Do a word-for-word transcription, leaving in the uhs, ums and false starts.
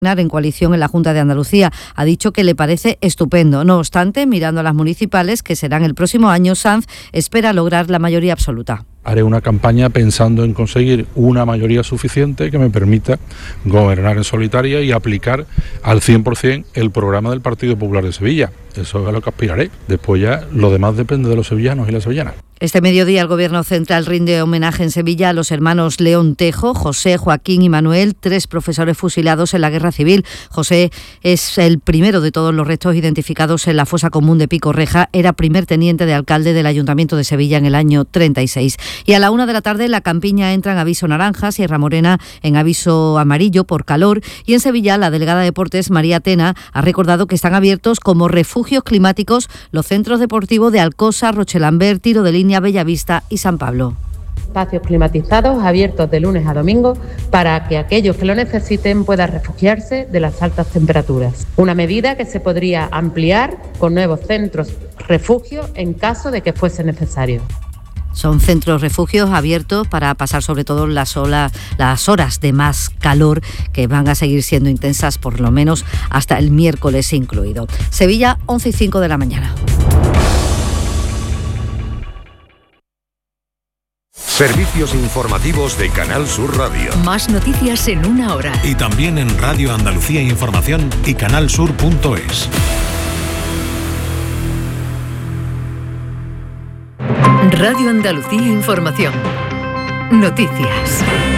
en coalición en la Junta de Andalucía. Ha dicho que le parece estupendo. No obstante, mirando a las municipales, que serán el próximo año, Sanz espera lograr la mayoría absoluta. Haré una campaña pensando en conseguir una mayoría suficiente que me permita gobernar en solitaria y aplicar al cien por ciento el programa del Partido Popular de Sevilla. Eso es a lo que aspiraré. Después ya lo demás depende de los sevillanos y las sevillanas. Este mediodía el Gobierno Central rinde homenaje en Sevilla a los hermanos León Tejo, José, Joaquín y Manuel, tres profesores fusilados en la Guerra Civil. José es el primero de todos los restos identificados en la fosa común de Pico Reja. Era primer teniente de alcalde del Ayuntamiento de Sevilla en el año treinta y seis. Y a la una de la tarde la Campiña entra en aviso naranja, Sierra Morena en aviso amarillo por calor. Y en Sevilla la delegada de Deportes, María Tena, ha recordado que están abiertos como refugios climáticos los centros deportivos de Alcosa, Rochelambert, Tiro de Línea, Bellavista y San Pablo. Espacios climatizados abiertos de lunes a domingo para que aquellos que lo necesiten puedan refugiarse de las altas temperaturas. Una medida que se podría ampliar con nuevos centros refugio en caso de que fuese necesario. Son centros refugios abiertos para pasar sobre todo las, olas, las horas de más calor que van a seguir siendo intensas por lo menos hasta el miércoles incluido. Sevilla, once y cinco de la mañana. Servicios informativos de Canal Sur Radio. Más noticias en una hora. Y también en Radio Andalucía Información y canalsur punto es. Radio Andalucía Información. Noticias.